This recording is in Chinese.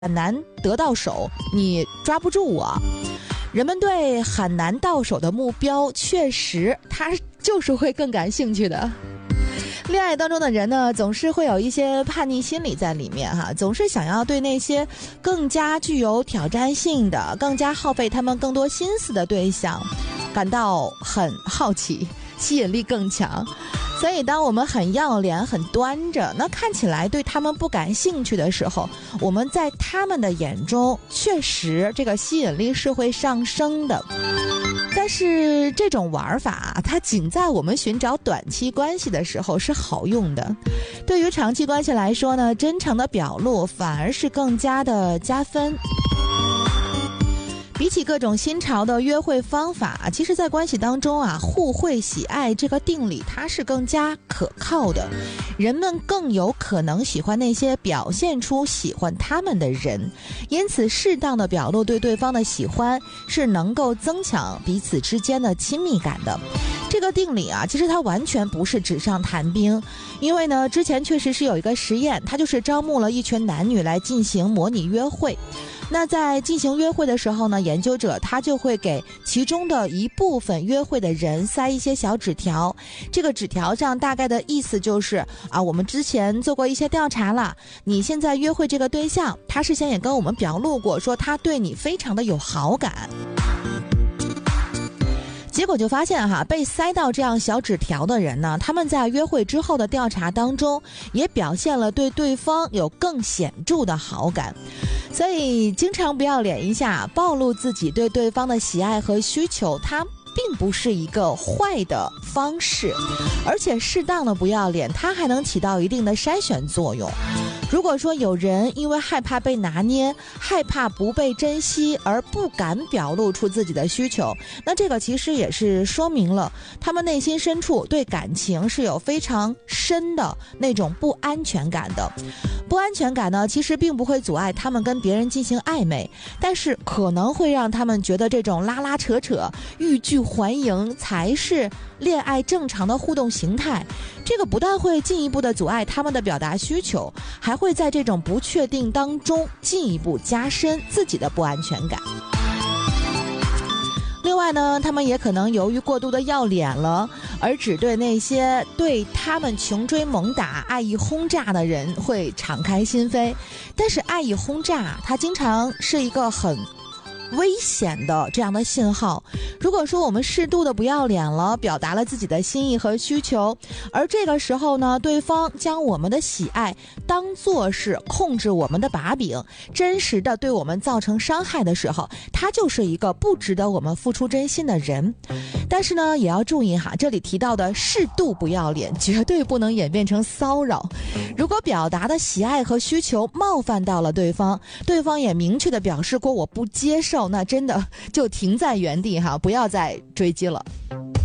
很难得到手，你抓不住我。人们对很难到手的目标，确实他就是会更感兴趣的。恋爱当中的人呢，总是会有一些叛逆心理在里面哈，总是想要对那些更加具有挑战性的、更加耗费他们更多心思的对象感到很好奇，吸引力更强。所以当我们很要脸很端着，那看起来对他们不感兴趣的时候，我们在他们的眼中确实这个吸引力是会上升的。但是这种玩法它仅在我们寻找短期关系的时候是好用的，对于长期关系来说呢，真诚的表露反而是更加的加分。比起各种新潮的约会方法，其实在关系当中互惠喜爱这个定理它是更加可靠的，人们更有可能喜欢那些表现出喜欢他们的人，因此适当的表露对对方的喜欢是能够增强彼此之间的亲密感的。这个定理其实它完全不是纸上谈兵，因为呢之前确实是有一个实验，它就是招募了一群男女来进行模拟约会。那在进行约会的时候呢，研究者他就会给其中的一部分约会的人塞一些小纸条，这个纸条上大概的意思就是我们之前做过一些调查了，你现在约会这个对象，他事先也跟我们表露过说他对你非常的有好感。结果就发现被塞到这样小纸条的人呢，他们在约会之后的调查当中也表现了对对方有更显著的好感。所以经常不要脸一下，暴露自己对对方的喜爱和需求，它并不是一个坏的方式，而且适当的不要脸，它还能起到一定的筛选作用。如果说有人因为害怕被拿捏，害怕不被珍惜而不敢表露出自己的需求，那这个其实也是说明了他们内心深处对感情是有非常深的那种不安全感的。不安全感呢，其实并不会阻碍他们跟别人进行暧昧，但是可能会让他们觉得这种拉拉扯扯、欲拒还迎才是恋爱正常的互动形态。这个不但会进一步的阻碍他们的表达需求，还会在这种不确定当中进一步加深自己的不安全感。另外呢，他们也可能由于过度的要脸了，而只对那些对他们穷追猛打、爱意轰炸的人会敞开心扉。但是爱意轰炸它经常是一个很危险的这样的信号。如果说我们适度的不要脸了，表达了自己的心意和需求，而这个时候呢，对方将我们的喜爱当作是控制我们的把柄，真实的对我们造成伤害的时候，他就是一个不值得我们付出真心的人。但是呢，也要注意这里提到的适度不要脸绝对不能演变成骚扰。如果表达的喜爱和需求冒犯到了对方，对方也明确的表示过我不接受，那真的就停在原地不要再追击了。